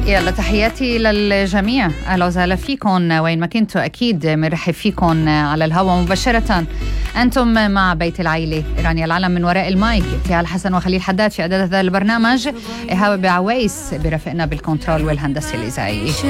يلا تحياتي للجميع، أهلا وسهلا فيكم وين ما كنتوا. أكيد بنرحب فيكم على الهواء مباشرة. أنتم مع بيت العيلة، رانيا العلم من وراء المايك، ابتهال حسن وخليل حداد في إعداد هذا البرنامج، إيهاب عويس برفقنا بالكنترول والهندسة الإذاعية.